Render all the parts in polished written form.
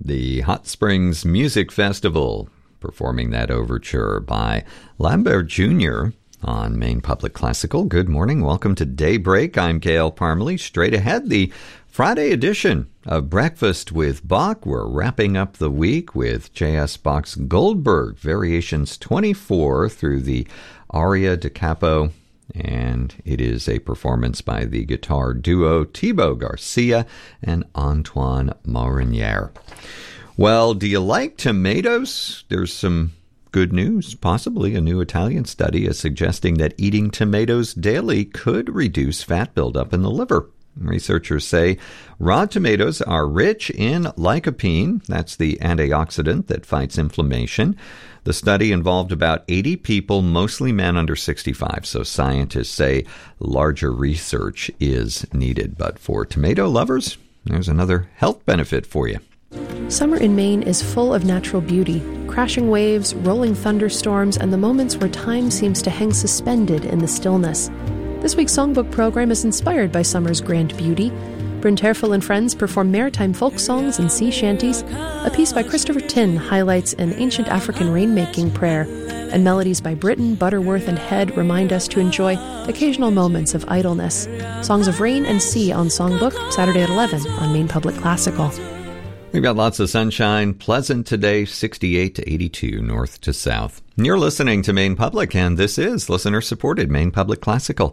the Hot Springs Music Festival, performing that overture by Lambert Jr. on Maine Public Classical. Good morning. Welcome to Daybreak. I'm Gail Parmalee. Straight ahead, the Friday edition of Breakfast with Bach. We're wrapping up the week with J.S. Bach's Goldberg, Variations 24 through the Aria da Capo, and it is a performance by the guitar duo Thibaut Garcia and Antoine Marinière. Well, do you like tomatoes? There's some good news. Possibly a new Italian study is suggesting that eating tomatoes daily could reduce fat buildup in the liver. Researchers say raw tomatoes are rich in lycopene. That's the antioxidant that fights inflammation. The study involved about 80 people, mostly men under 65. So scientists say larger research is needed. But for tomato lovers, there's another health benefit for you. Summer in Maine is full of natural beauty, crashing waves, rolling thunderstorms, and the moments where time seems to hang suspended in the stillness. This week's songbook program is inspired by summer's grand beauty. Bryn Terfel and friends perform maritime folk songs and sea shanties. A piece by Christopher Tin highlights an ancient African rainmaking prayer. And melodies by Britton, Butterworth, and Head remind us to enjoy occasional moments of idleness. Songs of Rain and Sea on Songbook, Saturday at 11 on Maine Public Classical. We've got lots of sunshine, pleasant today, 68 to 82 north to south. You're listening to Maine Public, and this is listener-supported Maine Public Classical.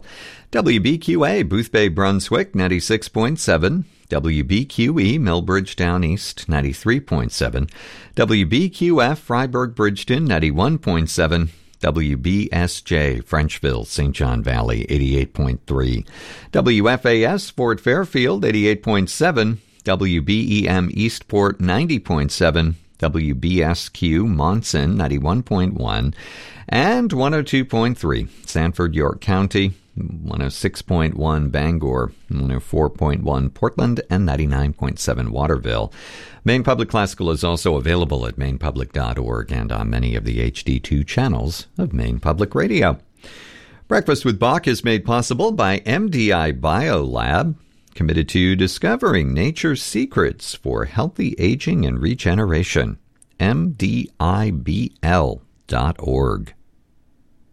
WBQA, Boothbay, Brunswick, 96.7. WBQE, Millbridge Down East, 93.7. WBQF, Freiburg, Bridgeton, 91.7. WBSJ, Frenchville, St. John Valley, 88.3. WFAS, Fort Fairfield, 88.7. WBEM Eastport 90.7, WBSQ Monson 91.1, and 102.3 Sanford, York County, 106.1 Bangor, 104.1 Portland, and 99.7 Waterville. Maine Public Classical is also available at mainepublic.org and on many of the HD2 channels of Maine Public Radio. Breakfast with Bach is made possible by MDI Biolab, committed to discovering nature's secrets for healthy aging and regeneration. MDIBL.org.